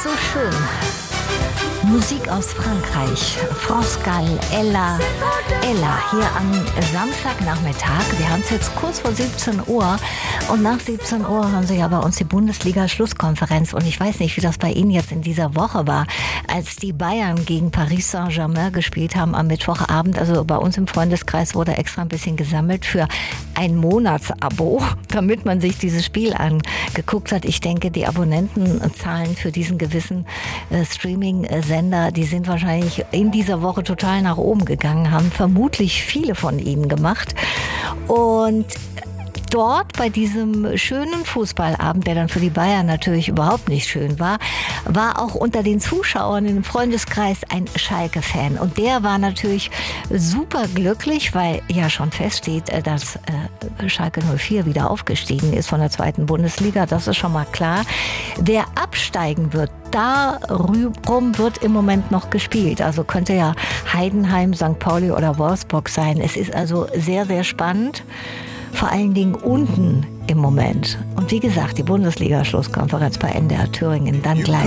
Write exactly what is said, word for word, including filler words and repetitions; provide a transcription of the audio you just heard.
So schön. Musik aus Frankreich. France Gall, Ella, Ella, hier am Samstagnachmittag. Wir haben es jetzt kurz vor siebzehn Uhr und nach siebzehn Uhr haben Sie ja bei uns die Bundesliga-Schlusskonferenz und ich weiß nicht, wie das bei Ihnen jetzt in dieser Woche war, als die Bayern gegen Paris Saint-Germain gespielt haben am Mittwochabend. Also bei uns im Freundeskreis wurde extra ein bisschen gesammelt für ein Monatsabo, damit man sich dieses Spiel angeguckt hat. Ich denke, die Abonnentenzahlen für diesen gewissen äh, Streaming-Sender, die sind wahrscheinlich in dieser Woche total nach oben gegangen, haben vermutlich viele von ihnen gemacht. Und dort bei diesem schönen Fußballabend, der dann für die Bayern natürlich überhaupt nicht schön war, war auch unter den Zuschauern im Freundeskreis ein Schalke-Fan. Und der war natürlich super glücklich, weil ja schon feststeht, dass äh, Schalke null vier wieder aufgestiegen ist von der zweiten Bundesliga. Das ist schon mal klar. Wer absteigen wird, darum wird im Moment noch gespielt. Also könnte ja Heidenheim, Sankt Pauli oder Wolfsburg sein. Es ist also sehr, sehr spannend. Vor allen Dingen unten im Moment. Und wie gesagt, die Bundesliga-Schlusskonferenz bei N D R Thüringen dann gleich.